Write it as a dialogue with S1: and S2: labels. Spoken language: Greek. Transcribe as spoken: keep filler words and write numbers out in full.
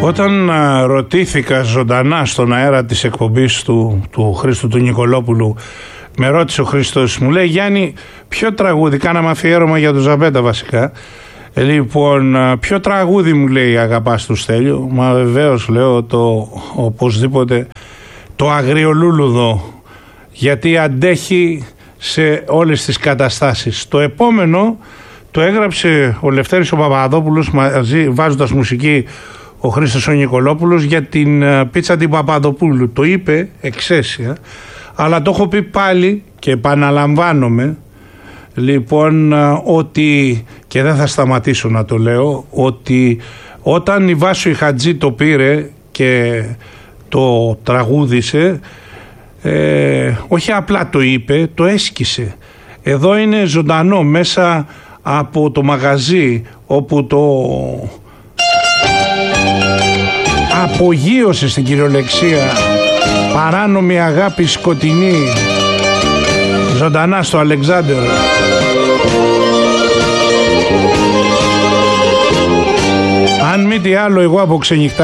S1: Όταν α, ρωτήθηκα ζωντανά στον αέρα της εκπομπής του, του Χρήστου του Νικολόπουλου, με ρώτησε ο Χρήστος, μου λέει, Γιάννη, ποιο τραγούδι, κάναμε αφιέρωμα για τον Ζαμπέτα βασικά, ε, λοιπόν, α, ποιο τραγούδι, μου λέει, αγαπάς του Στέλιο? Μα βεβαίως, λέω, το οπωσδήποτε το Αγριολούλουδο, γιατί αντέχει σε όλες τις καταστάσεις. Το επόμενο το έγραψε ο Λευτέρης ο Παπαδόπουλος, μαζί, βάζοντας μουσική ο Χρήστος ο Νικολόπουλος, για την πίτσα την Παπαδοπούλου. Το είπε εξαίσια, αλλά το έχω πει πάλι και επαναλαμβάνομαι, λοιπόν, ότι, και δεν θα σταματήσω να το λέω, ότι όταν η Βάσο η Χατζή το πήρε και το τραγούδισε, ε, όχι απλά το είπε, το έσκησε. Εδώ είναι ζωντανό μέσα από το μαγαζί όπου το απογείωσε στην κυριολεξία παράνομη αγάπη σκοτεινή, ζωντανά στο Αλεξάνδερ. Αν μη τι άλλο, εγώ από ξενυχτά